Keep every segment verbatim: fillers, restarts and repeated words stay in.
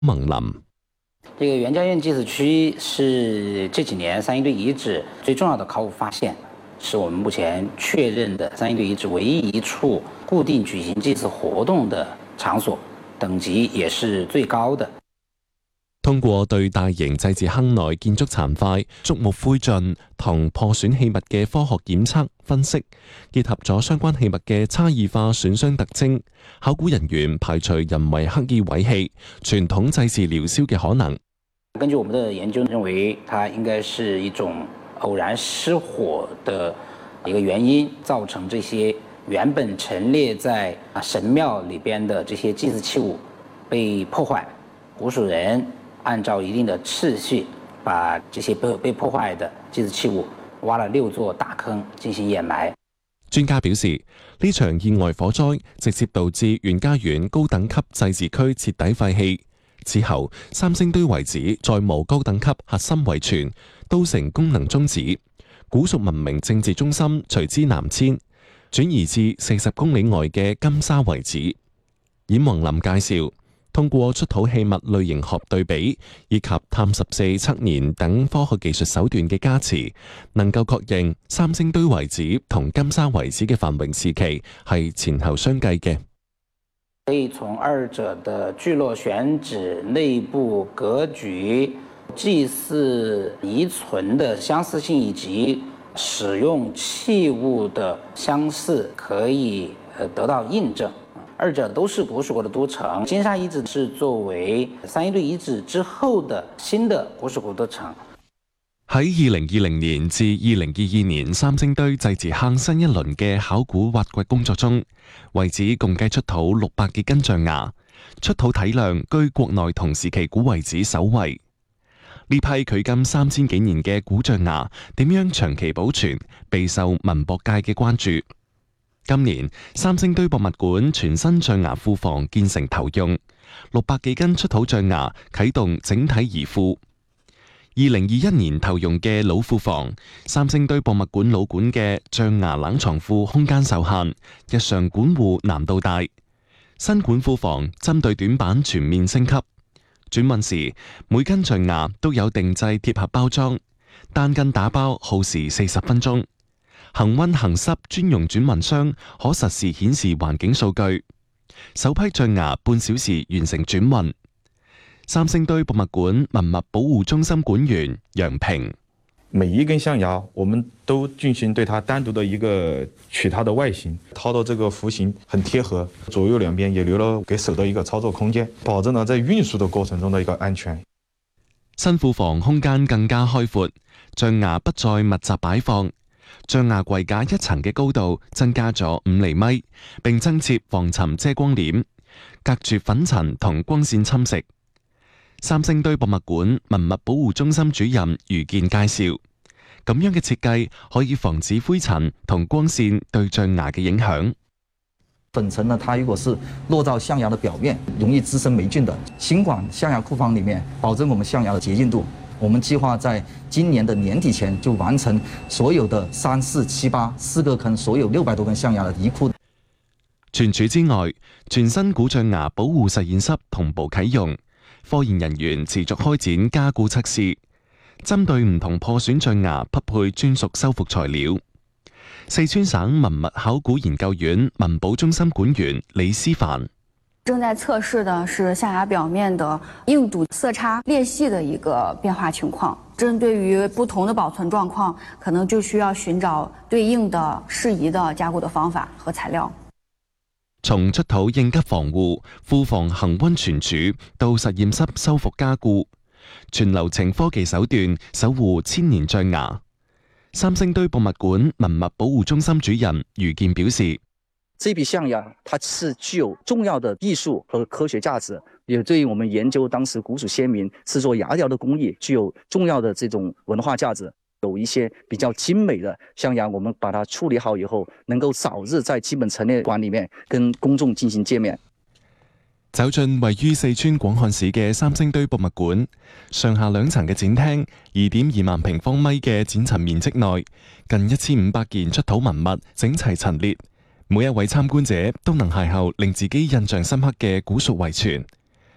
孟林。 这个袁家院祭祀区是这几年三星堆遗址最重要的考古发现，是我们目前确認的三星堆遺址唯一一處固定舉行祭祀活動的場所，等級也是最高的。 通過對大型祭祀坑內建築殘塊、竹木灰燼同破損器物嘅科學檢測分析，結合咗相關器物嘅差異化損傷特徵，考古人員排除人為刻意毀棄、傳統祭祀燎燒嘅可能。 根據我們的研究認為，它應該是一種偶然失火的一個原因，造成這些原本陳列在神廟裏邊的這些祭祀器物被破壞，古蜀人按照一定的次序，把這些被被破壞的祭祀器物挖了六座大坑進行掩埋。 專家表示，呢場意外火災直接導致袁家園高等級祭祀區徹底廢棄。之後，三星堆遺址再無高等級核心遺存，都城功能終止，古蜀文明政治中心隨之南遷，轉移至四十公里外嘅金沙遺址。冉宏林介紹，通過出土器物類型學對比以及碳十四測年等科學技術手段嘅加持，能夠確認三星堆遺址同金沙遺址嘅繁榮時期係前後相繼嘅。 可以從二者的聚落選址、內部格局、祭祀遺存的相似性以及使用器物的相似，可以得到印證。二者都是古蜀國的都城，金沙遺址是作為三星堆遺址之後的新的古蜀國都城。 喺二零二零年至二零二二年三星堆祭祀坑新一輪嘅考古挖掘工作中，遺址共計出土六百幾斤象牙，出土體量居國內同時期古遺址首位。呢批距今三千幾年嘅古象牙點樣長期保存，備受文博界嘅關注。今年三星堆博物館全新象牙庫房建成投用，六百幾斤出土象牙啟動整體移庫。二零二一年投用嘅老庫房，三星堆博物館老館嘅象牙冷藏庫空間受限，日常管護難度大。新館庫房針對短板全面升級，轉運時每斤象牙都有定製貼合包裝，單斤打包耗時四十分鐘。恒溫恒濕專用轉運箱可實時顯示環境數據，首批象牙半小時完成轉運。三星堆博物館文物保護中心館員楊平： 每一根象牙，我們都進行對它單獨的一個取它的外形，掏到這個弧形很貼合，左右兩邊也留了給手的一個操作空間，保證了在運輸的過程中的一個安全。 新庫房空間更加開闊，象牙不再密集擺放，象牙櫃架一層嘅高度增加咗五厘米，並增設防塵遮光簾，隔住粉塵同光線侵蝕。三星堆博物館文物保護中心主任余健介紹，咁樣嘅設計可以防止灰塵同光線對象牙嘅影響。 粉塵呢，它如果是落到象牙的表面，容易滋生霉菌的。新館象牙庫房裡面，保證我們象牙的潔淨度。我們計劃在今年的年底前就完成所有的三四七八四個坑，所有六百多根象牙的移庫。 存儲之外，全新古象牙保護實驗室同步啟用。科研人員持續開展加固測試，針對唔同破損象牙匹配專屬修復材料。四川省文物考古研究院文保中心館員李思凡： 正在測試的是象牙表面的硬度、色差、裂隙的一個變化情況。針對於不同的保存狀況，可能就需要尋找對應的適宜的加固的方法和材料。 從出土應急防護、庫房恒溫存儲到實驗室修復加固，全流程科技手段守護千年象牙。三星堆博物館文物保護中心主任余健表示： 這批象牙它是具有重要的藝術和科學價值，也對於我們研究當時古蜀先民製作牙雕的工藝具有重要的這種文化價值。有一些比較精美的象牙，我們把它處理好以後，能夠早日在基本陳列館裏面跟公眾進行見面。 走進位於四川廣漢市嘅三星堆博物館，上下兩層嘅展廳，二點二萬平方米嘅展陳面積內，近一千五百件出土文物整齊陳列，每一位參觀者都能邂逅令自己印象深刻嘅古蜀遺存。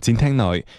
展廳內